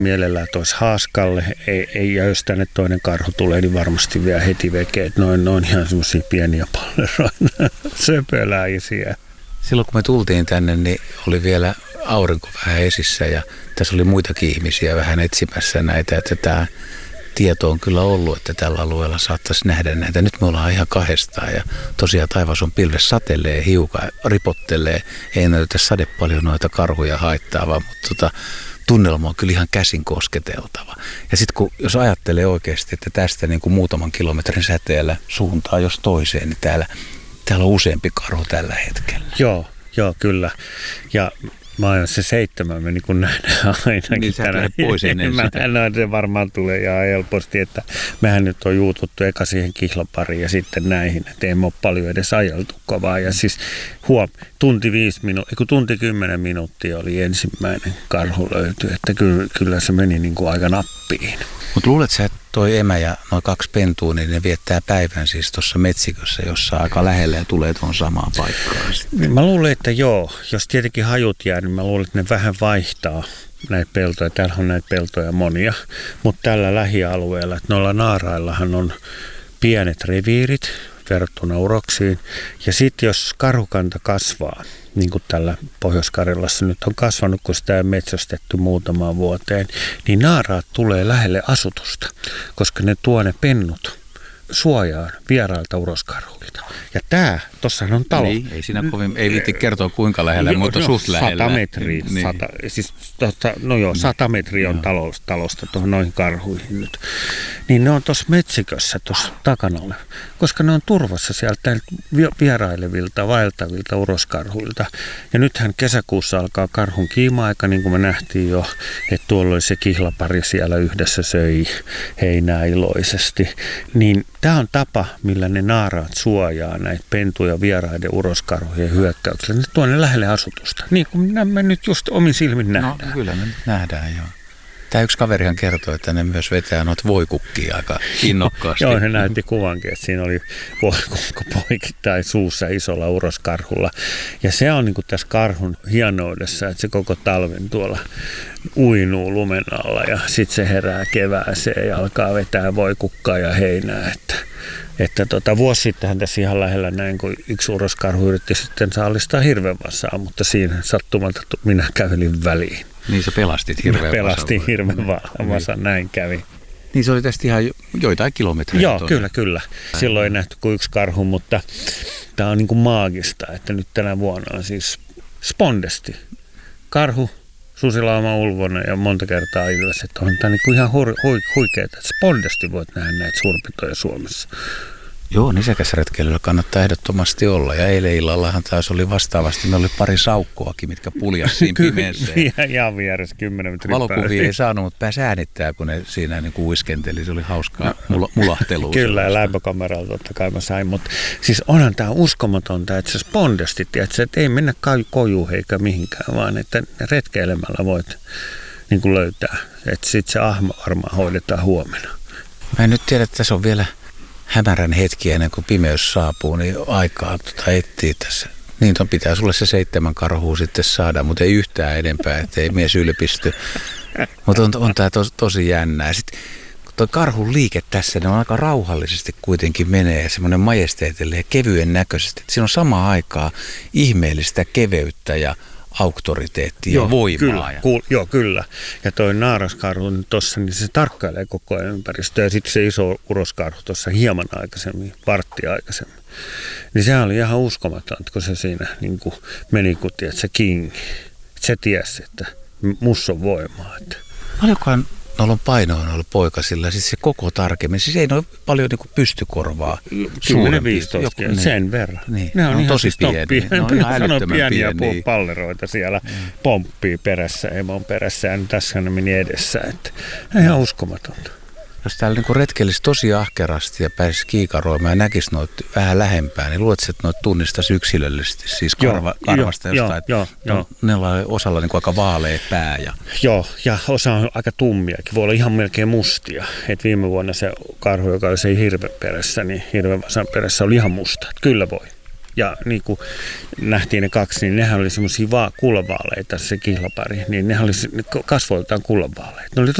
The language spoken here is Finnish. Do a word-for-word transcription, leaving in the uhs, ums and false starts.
Mielellään toisi haaskalle, ei, ei, ja jos tänne toinen karhu tulee, niin varmasti vielä heti vekee, että noin, noin ihan semmoisia pieniä palleroita, söpöläisiä. Silloin kun me tultiin tänne, niin oli vielä aurinko vähän esissä ja tässä oli muitakin ihmisiä vähän etsimässä näitä, että tämä tieto on kyllä ollut, että tällä alueella saattaisi nähdä näitä. Nyt me ollaan ihan kahdestaan ja tosiaan taivas on pilves, satelee hiukan, ripottelee, ei näytä sade paljon noita karhuja haittaavaa, mutta tota, tunnelma on kyllä ihan käsin kosketeltava. Ja sitten kun, jos ajattelee oikeasti, että tästä niin kuin muutaman kilometrin säteellä suuntaa jos toiseen, niin täällä, täällä on useampi karhu tällä hetkellä. Joo, joo kyllä. Ja mä ajan se seitsemän, me niin kuin nähdään ainakin niin tänään. Pois ennen mä sitä. näen, se varmaan tulee ihan helposti, että mehän nyt on juututtu eka siihen kihlapariin ja sitten näihin, että emme ole paljon edes ajeltu kovaa. Ja siis huom, tunti viisi minuuttia, kun tunti kymmenen minuuttia oli ensimmäinen karhu löytyi, että kyllä, kyllä se meni niin kuin aika nappiin. Mutta luulet sä, että toi emä ja noin kaksi pentua, niin ne viettää päivän siis tuossa metsikössä, jossa aika lähellä ja tulee tuon samaan paikkaan? Mä luulen, että joo. Jos tietenkin hajut jää, niin mä luulen, että ne vähän vaihtaa näitä peltoja. Täällä on näitä peltoja monia, mutta tällä lähialueella, että noilla naaraillahan on pienet reviirit verrattuna uroksiin. Ja sitten jos karhukanta kasvaa, niin kuin tällä Pohjois-Karjalassa nyt on kasvanut, kun sitä on metsästetty muutamaan vuoteen, niin naaraat tulee lähelle asutusta, koska ne tuo ne pennut suojaan vierailta uroskarhuilta. Ja tää, tossahan on talo. Niin, ei siinä kovin, ei viitti kertoa kuinka lähellä, mutta no, suht lähellä. Sata metriä, niin. sata, siis tosta, no joo, sata metriä on talosta, talosta tuohon noihin karhuihin nyt. Niin ne on tuossa metsikössä, tuossa takana, koska ne on turvassa sieltä vierailevilta, vaeltavilta uroskarhuilta. Ja nythän kesäkuussa alkaa karhun kiima-aika, niin kuin me nähtiin jo, että tuolla oli se kihlapari siellä yhdessä söi heinää iloisesti. Niin tämä on tapa, millä ne naaraat suojaa näitä pentuja vieraiden uroskarhujen hyökkäyksellä. Ne tuo ne lähelle asutusta, niin kuin me nyt just omin silmin nähdään. No kyllä me nyt nähdään, joo. Tämä yksi kaverihan kertoi, että ne myös vetää noita voikukkia aika innokkaasti. Joo, he näytti kuvankin, että siinä oli voikukko poikittain suussa isolla uroskarhulla. Ja se on niin kuin tässä karhun hienoudessa, että se koko talven tuolla uinuu lumen alla ja sitten se herää kevääseen ja alkaa vetää voikukkaa ja heinää. Että, että tota, vuosi sittenhän tässä ihan lähellä näin, kun yksi uroskarhu yritti sitten saalistaa hirvenvassaa, mutta siinä sattumalta minä kävelin väliin. Niin sä pelastit hirveän vasan. Pelastin hirveän vasan, näin kävi. Niin se oli tästä ihan joitain kilometrejä. Joo, tuonne. Kyllä, kyllä. Silloin ei nähty kuin yksi karhu, mutta tämä on niin kuin maagista, että nyt tänä vuonna on siis spondesti. Karhu, susilauma, ulvonen ja monta kertaa ilves. Että on tämä niin kuin ihan hu- hu- huikeaa, että spondesti voit nähdä näitä suurpitoja Suomessa. Joo, nisäkäsretkeilyllä kannattaa ehdottomasti olla. Ja eilen illallahan taas oli vastaavasti, me oli pari saukkoakin, mitkä puljasi siinä pimeeseen. Kyllä, ihan vieressä kymmenen metrin Valokuvia päästä. ei saanut, mutta pääsi äänittää, kun ne siinä niin kuin uiskenteli. Se oli hauskaa mula, mulahtelua. Kyllä, ja lämpökameralla totta kai mä sain. Mutta siis onhan tämä uskomatonta, että se spondesti, että ei mennä kojuun eikä mihinkään, vaan että retkeilemällä voit niin kuin löytää. Että sitten se ahma varmaan hoidetaan huomenna. Mä en nyt tiedä, että tässä on vielä hämärän hetki ennen kuin pimeys saapuu, niin aikaa tota etsiä tässä. Niin on pitää sulle se seitsemän karhua sitten saada, mutta ei yhtään edempää, ettei mies ylpisty. Mutta on, on tämä tos, tosi jännää. Sitten kun tuo karhun liike tässä, ne on aika rauhallisesti kuitenkin menee, semmoinen majesteetille ja kevyen näköisesti. Että siinä on samaan aikaa ihmeellistä keveyttä ja auktoriteettia ja voimaa. Kyllä, ja... Kuul, joo, kyllä. Ja toi naaraskarhu tuossa, niin se tarkkailee koko ajan ympäristöä. Ja sitten se iso uroskarhu tuossa hieman aikaisemmin, varttia aikaisemmin. Niin sehän oli ihan uskomatonta, kun se siinä niin kuin meni, kun tiedät, se king. Se tiesi, että musta on voimaa. Että. Paljonkohan noilla on painoa noilla poikasilla, siis se koko tarkemmin. Siis ei noin paljon niin kuin pystykorvaa. kymmenen viisitoista niin. Sen verran. Niin. Ne on, on ihan tosi siis pieniä. Ne on ihan älyttömän pieniä pieniä. palleroita siellä mm. pomppii perässä, emon perässä ja tässä ne meni edessä. Että ihan uskomatonta. Jos täällä niinku retkeilisi tosi ahkerasti ja pääsisi kiikaroimaan ja näkisi noita vähän lähempää, niin luuletko, että noita tunnistaisi yksilöllisesti, siis karva, joo, karvasta jo, jostain, joo, joo, no, ne on osalla niinku aika vaalea pää. Ja... Joo, ja osa on aika tummiakin, voi olla ihan melkein mustia. Et viime vuonna se karhu, joka oli se hirven perässä, niin hirvenvasan perässä oli ihan musta. Et kyllä voi. Ja niin kuin nähtiin ne kaksi, niin nehän oli semmoisia vaan kullanvaaleita, se kihlapäri, niin nehän oli kasvoiltaan kullanvaaleita. Ne oli